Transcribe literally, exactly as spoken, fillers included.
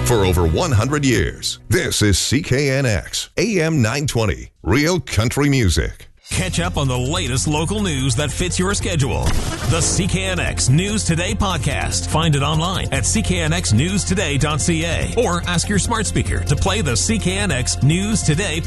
for over one hundred years. This is C K N X, A M nine twenty, Real Country Music. Catch up on the latest local news that fits your schedule. The C K N X News Today podcast. Find it online at c k n x news today dot c a or ask your smart speaker to play the C K N X News Today